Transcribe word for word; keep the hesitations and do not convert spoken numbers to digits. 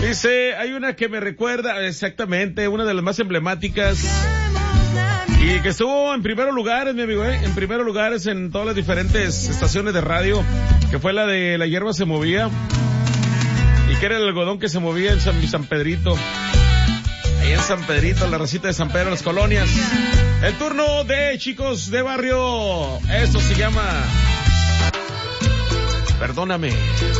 Dice, hay una que me recuerda, exactamente, una de las más emblemáticas y que estuvo en primeros lugares, mi amigo, ¿eh? En primeros lugares en todas las diferentes estaciones de radio, que fue la de La hierba se movía y que era el algodón que se movía en San, San Pedrito. Ahí en San Pedrito, la racita de San Pedro, las colonias. El turno de chicos de barrio. Esto se llama Perdóname.